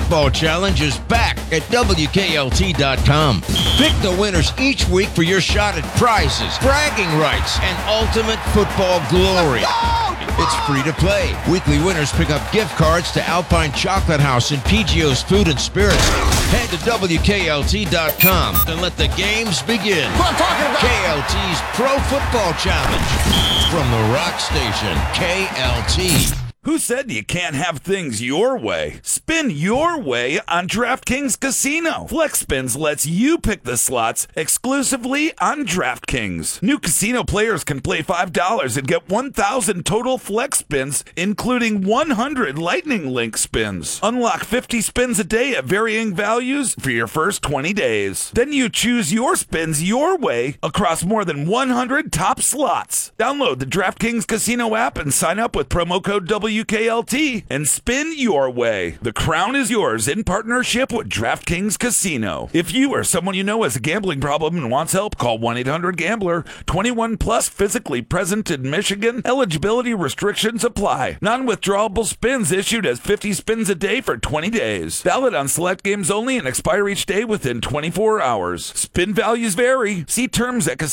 Football Challenge is back at WKLT.com. Pick the winners each week for your shot at prizes, bragging rights, and ultimate football glory. It's free to play. Weekly winners pick up gift cards to Alpine Chocolate House and PGO's Food and Spirits. Head to WKLT.com and let the games begin. KLT's Pro Football Challenge. From the Rock Station, KLT. Who said you can't have things your way? Spin your way on DraftKings Casino. Flex Spins lets you pick the slots exclusively on DraftKings. New casino players can play $5 and get 1,000 total Flex Spins, including 100 Lightning Link spins. Unlock 50 spins a day at varying values for your first 20 days. Then you choose your spins your way across more than 100 top slots. Download the DraftKings Casino app and sign up with promo code WKLT and spin your way. The crown is yours in partnership with DraftKings Casino. If you or someone you know has a gambling problem and wants help, call 1-800-GAMBLER. 21 plus, physically present in Michigan. Eligibility restrictions apply. Non-withdrawable spins issued as 50 spins a day for 20 days. Valid on select games only and expire each day within 24 hours. Spin values vary. See terms at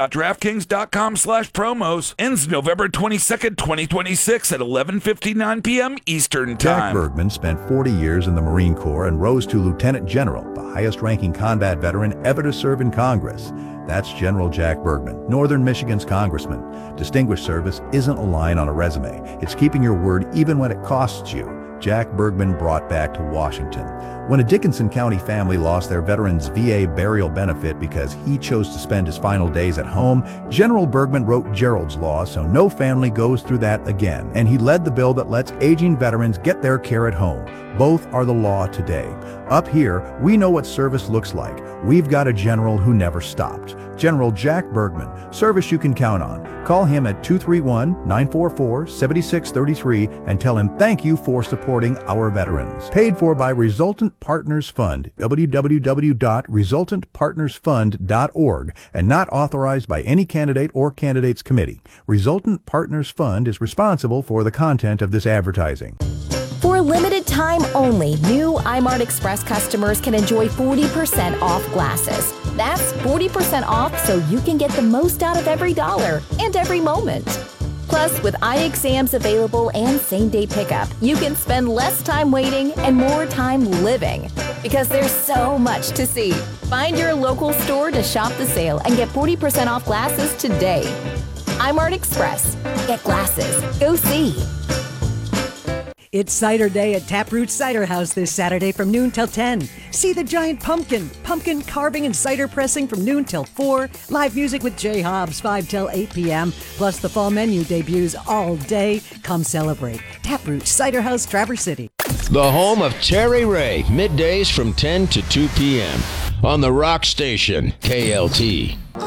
casino.draftkings.com/promos. Ends November 22nd, 2026 at 11:59 p.m. Eastern Time. Jack Bergman spent 40 years in the Marine Corps and rose to Lieutenant General, the highest-ranking combat veteran ever to serve in Congress. That's General Jack Bergman, Northern Michigan's congressman. Distinguished service isn't a line on a resume. It's keeping your word even when it costs you. Jack Bergman brought back to Washington. When a Dickinson County family lost their veteran's VA burial benefit because he chose to spend his final days at home, General Bergman wrote Gerald's Law so no family goes through that again, and he led the bill that lets aging veterans get their care at home. Both are the law today. Up here, we know what service looks like. We've got a general who never stopped. General Jack Bergman, service you can count on. Call him at 231-944-7633 and tell him thank you for supporting our veterans. Paid for by Resultant Partners Fund, www.resultantpartnersfund.org, and not authorized by any candidate or candidates committee. Resultant Partners Fund is responsible for the content of this advertising. For a limited time only, new iMart Express customers can enjoy 40% off glasses. That's 40% off so you can get the most out of every dollar and every moment. Plus, with eye exams available and same-day pickup, you can spend less time waiting and more time living. Because there's so much to see. Find your local store to shop the sale and get 40% off glasses today. iMart Express. Get glasses. Go see. It's Cider Day at Taproot Cider House this Saturday from noon till 10. See the giant pumpkin carving and cider pressing from noon till 4. Live music with Jay Hobbs 5 till 8 p.m. Plus the fall menu debuts all day. Come celebrate. Taproot Cider House, Traverse City. The home of Terry Ray, middays from 10 to 2 p.m. on the Rock Station, KLT.